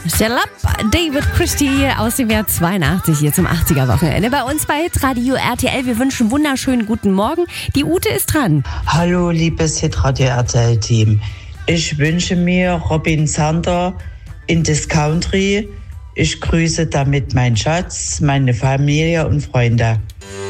Shalap, David Christie aus dem Jahr 82 hier zum 80er-Wochenende. Bei uns bei Hitradio RTL. Wir wünschen wunderschönen guten Morgen. Die Ute ist dran. Hallo, liebes Hitradio RTL-Team. Ich wünsche mir Robin Zander in das Country. Ich grüße damit meinen Schatz, meine Familie und Freunde.